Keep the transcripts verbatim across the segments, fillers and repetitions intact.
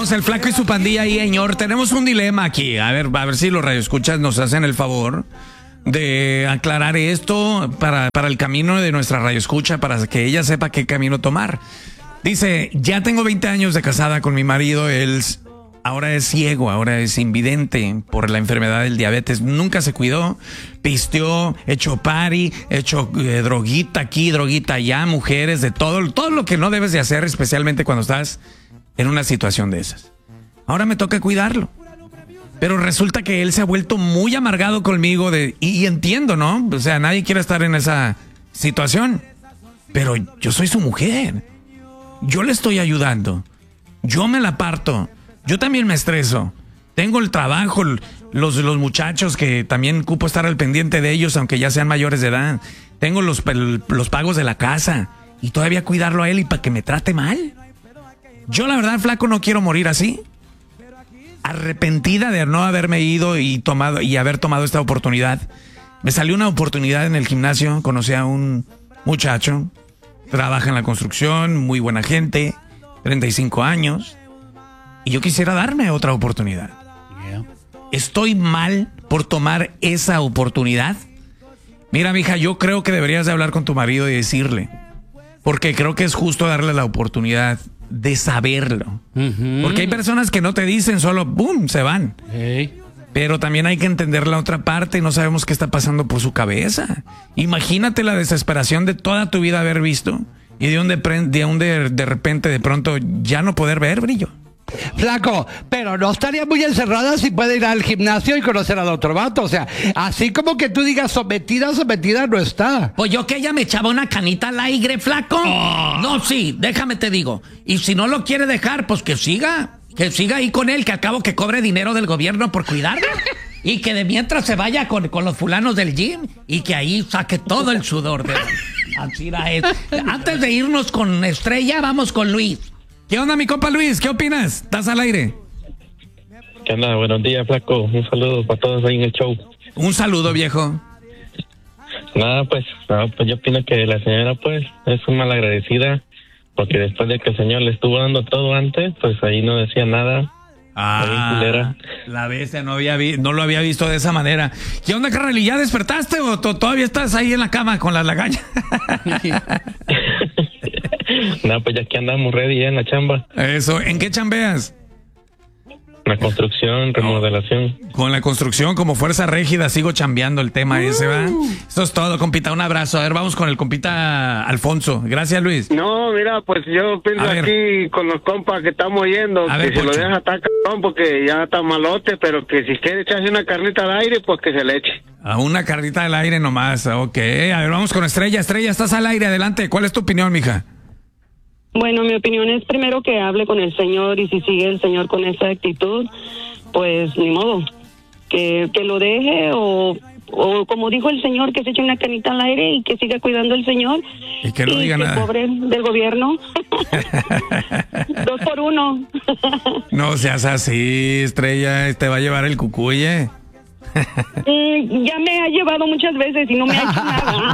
Estamos el Flaco y su pandilla ahí, señor. Tenemos un dilema aquí. A ver, a ver si los radioescuchas nos hacen el favor de aclarar esto para, para el camino de nuestra radioescucha, para que ella sepa qué camino tomar. Dice, ya tengo veinte años de casada con mi marido, él ahora es ciego, ahora es invidente por la enfermedad del diabetes, nunca se cuidó, pisteó, echó party, echó eh, droguita aquí, droguita allá, mujeres, de todo, todo lo que no debes de hacer, especialmente cuando estás en una situación de esas. Ahora me toca cuidarlo. Pero resulta que él se ha vuelto muy amargado conmigo de, y, y entiendo, ¿no? O sea, nadie quiere estar en esa situación. Pero yo soy su mujer. Yo le estoy ayudando. Yo me la parto. Yo también me estreso. Tengo el trabajo, los, los muchachos que también ocupo estar al pendiente de ellos, aunque ya sean mayores de edad. Tengo los, los pagos de la casa. Y todavía cuidarlo a él y para que me trate mal. Yo la verdad, Flaco, no quiero morir así. Arrepentida de no haberme ido y tomado y haber tomado esta oportunidad. Me salió una oportunidad en el gimnasio, conocí a un muchacho, trabaja en la construcción, muy buena gente, treinta y cinco años, y yo quisiera darme otra oportunidad. Yeah. ¿Estoy mal por tomar esa oportunidad? Mira, mija, yo creo que deberías de hablar con tu marido y decirle, porque creo que es justo darle la oportunidad de saberlo. Uh-huh. Porque hay personas que no te dicen, solo ¡boom! Se van. Hey. Pero también hay que entender la otra parte y no sabemos qué está pasando por su cabeza. Imagínate la desesperación de toda tu vida haber visto y de un de, de, un de, de repente de pronto ya no poder ver, brillo. Flaco, pero no estaría muy encerrada si puede ir al gimnasio y conocer al otro vato. O sea, así como que tú digas sometida, sometida no está. Pues yo que ella me echaba una canita al aire, Flaco. Oh. No, sí, déjame te digo. Y si no lo quiere dejar, pues que siga. Que siga ahí con él, que acabo que cobre dinero del gobierno por cuidarlo. Y que de mientras se vaya con, con los fulanos del gym y que ahí saque todo el sudor de así era es. Antes de irnos con Estrella, vamos con Luis. ¿Qué onda, mi compa Luis? ¿Qué opinas? ¿Estás al aire? ¿Qué onda? Buenos días, Flaco. Un saludo para todos ahí en el show. Un saludo, viejo. Nada, pues, no, pues yo opino que la señora, pues, es una malagradecida, porque después de que el señor le estuvo dando todo antes, pues ahí no decía nada. Ah, la bestia no había vi no lo había visto de esa manera. ¿Qué onda, carnal? ¿Ya despertaste o todavía estás ahí en la cama con las lagañas? No, pues ya aquí andamos ready ya en la chamba. Eso, ¿en qué chambeas? La construcción, remodelación. Con la construcción como fuerza rígida sigo chambeando el tema uh. ese, ¿va? Eso es todo, compita, un abrazo. A ver, vamos con el compita Alfonso. Gracias, Luis. No, mira, pues yo pienso aquí con los compas que estamos yendo, a que ver, se Pocho. Lo deja estar cabrón porque ya está malote, pero que si quiere echarse una carnita al aire, pues que se le eche. A una carnita al aire nomás, ok. A ver, vamos con Estrella. Estrella, estás al aire, adelante. ¿Cuál es tu opinión, mija? Bueno, mi opinión es primero que hable con el señor y si sigue el señor con esa actitud, pues ni modo, que, que lo deje o, o como dijo el señor, que se eche una canita al aire y que siga cuidando el señor. Y que no y diga que nada. Pobre del gobierno. Dos por uno. No seas así, Estrella, te va a llevar el cucuye. Mm, ya me ha llevado muchas veces y no me ha hecho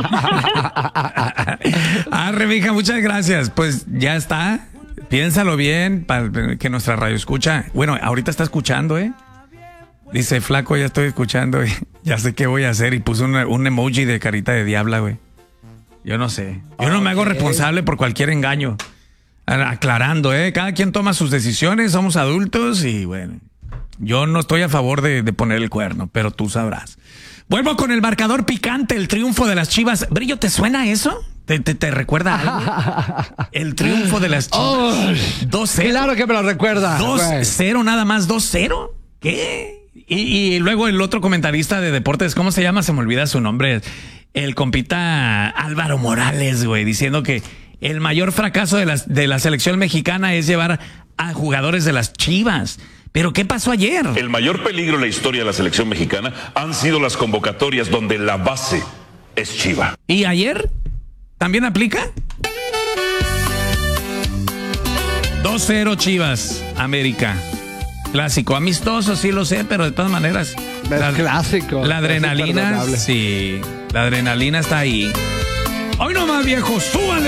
nada. Arre, mija, muchas gracias. Pues ya está. Piénsalo bien para que nuestra radio escucha. Bueno, ahorita está escuchando, ¿eh? Dice, Flaco, ya estoy escuchando. Ya sé qué voy a hacer. Y puso una, un emoji de carita de diabla, güey. Yo no sé. Yo no me hago responsable por cualquier engaño. Aclarando, ¿eh? Cada quien toma sus decisiones. Somos adultos y bueno. Yo no estoy a favor de, de poner el cuerno, pero tú sabrás. Vuelvo con el marcador picante, el triunfo de las Chivas. Brillo, ¿te suena eso? ¿Te, te, te recuerda algo? El triunfo de las Chivas. Oh, dos cero. Claro que me lo recuerda. dos cero nada más, dos cero. ¿Qué? Y, y luego el otro comentarista de deportes, ¿cómo se llama? Se me olvida su nombre. El compita Álvaro Morales, güey, diciendo que el mayor fracaso de la, de la selección mexicana es llevar a jugadores de las Chivas. ¿Pero qué pasó ayer? El mayor peligro en la historia de la selección mexicana han sido las convocatorias donde la base es Chiva. ¿Y ayer? ¿También aplica? dos cero Chivas, América. Clásico, amistoso, sí lo sé, pero de todas maneras. Es la, clásico. La adrenalina, sí. La adrenalina está ahí. Hoy nomás, viejo, súbale.